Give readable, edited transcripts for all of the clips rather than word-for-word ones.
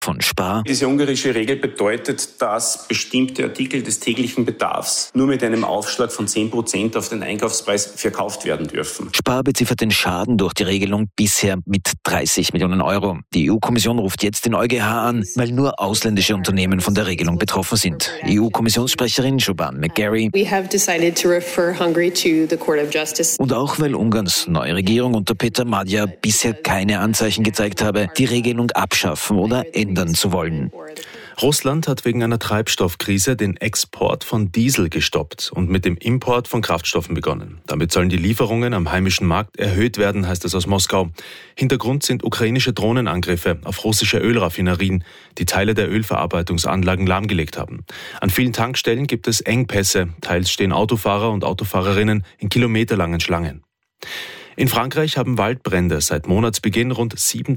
von Spar. Diese ungarische Regel bedeutet, dass bestimmte Artikel des täglichen Bedarfs nur mit einem Aufschlag von 10% auf den Einkaufspreis verkauft werden dürfen. Spar beziffert den Schaden durch die Regelung bisher mit 30 Millionen Euro. Die EU-Kommission ruft jetzt den EuGH an, weil nur ausländische Unternehmen von der Regelung betroffen sind. EU-Kommissionssprecherin Siobhan McGarry. We have decided to refer Hungary to the Court of Justice. Und auch weil Ungarns neue Regierung unter Peter Magyar bisher keine Anzeichen gezeigt habe, die Regelung abschaffen oder ändern zu wollen. Russland hat wegen einer Treibstoffkrise den Export von Diesel gestoppt und mit dem Import von Kraftstoffen begonnen. Damit sollen die Lieferungen am heimischen Markt erhöht werden, heißt es aus Moskau. Hintergrund sind ukrainische Drohnenangriffe auf russische Ölraffinerien, die Teile der Ölverarbeitungsanlagen lahmgelegt haben. An vielen Tankstellen gibt es Engpässe, teils stehen Autofahrer und Autofahrerinnen in kilometerlangen Schlangen. In Frankreich haben Waldbrände seit Monatsbeginn rund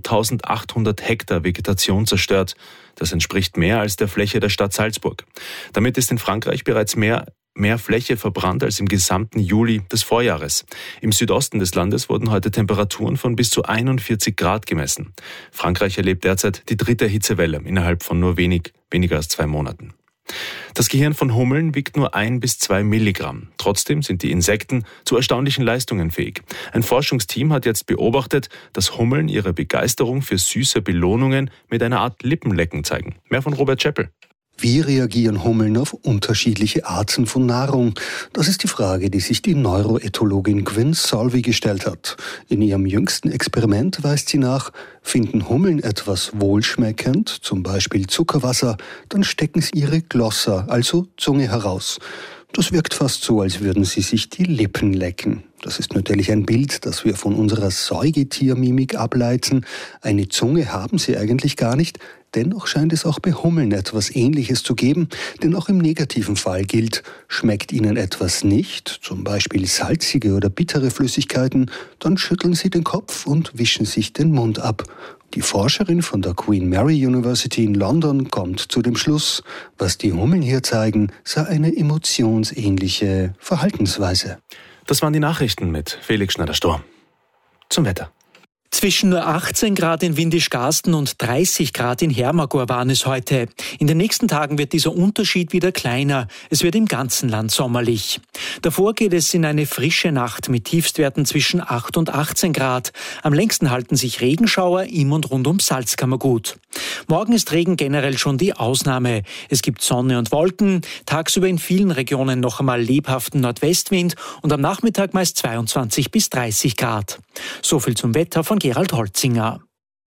7.800 Hektar Vegetation zerstört. Das entspricht mehr als der Fläche der Stadt Salzburg. Damit ist in Frankreich bereits mehr Fläche verbrannt als im gesamten Juli des Vorjahres. Im Südosten des Landes wurden heute Temperaturen von bis zu 41 Grad gemessen. Frankreich erlebt derzeit die 3. Hitzewelle innerhalb von nur weniger als 2 Monaten. Das Gehirn von Hummeln wiegt nur 1 bis 2 Milligramm. Trotzdem sind die Insekten zu erstaunlichen Leistungen fähig. Ein Forschungsteam hat jetzt beobachtet, dass Hummeln ihre Begeisterung für süße Belohnungen mit einer Art Lippenlecken zeigen. Mehr von Robert Scheppel. Wie reagieren Hummeln auf unterschiedliche Arten von Nahrung? Das ist die Frage, die sich die Neuroethologin Gwyn Solvey gestellt hat. In ihrem jüngsten Experiment weist sie nach, finden Hummeln etwas wohlschmeckend, zum Beispiel Zuckerwasser, dann stecken sie ihre Glossa, also Zunge, heraus. Das wirkt fast so, als würden sie sich die Lippen lecken. Das ist natürlich ein Bild, das wir von unserer Säugetiermimik ableiten. Eine Zunge haben sie eigentlich gar nicht. Dennoch scheint es auch bei Hummeln etwas Ähnliches zu geben, denn auch im negativen Fall gilt, schmeckt ihnen etwas nicht, zum Beispiel salzige oder bittere Flüssigkeiten, dann schütteln sie den Kopf und wischen sich den Mund ab. Die Forscherin von der Queen Mary University in London kommt zu dem Schluss, was die Hummeln hier zeigen, sei eine emotionsähnliche Verhaltensweise. Das waren die Nachrichten mit Felix Schneider-Sturm. Zum Wetter. Zwischen nur 18 Grad in Windischgarsten und 30 Grad in Hermagor waren es heute. In den nächsten Tagen wird dieser Unterschied wieder kleiner. Es wird im ganzen Land sommerlich. Davor geht es in eine frische Nacht mit Tiefstwerten zwischen 8 und 18 Grad. Am längsten halten sich Regenschauer im und rund um Salzkammergut. Morgen ist Regen generell schon die Ausnahme. Es gibt Sonne und Wolken, tagsüber in vielen Regionen noch einmal lebhaften Nordwestwind und am Nachmittag meist 22 bis 30 Grad. So viel zum Wetter von Gerald Holzinger.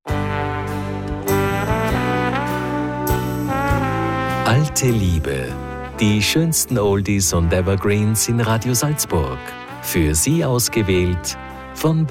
Alte Liebe. Die schönsten Oldies und Evergreens in Radio Salzburg. Für Sie ausgewählt von